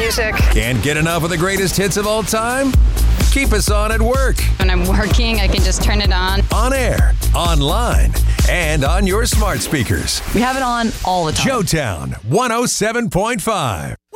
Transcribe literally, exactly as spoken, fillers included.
music. Can't get enough of the greatest hits of all time? Keep us on at work. When I'm working, I can just turn it on. On air, online, and on your smart speakers. We have it on all the time. Joetown one oh seven point five.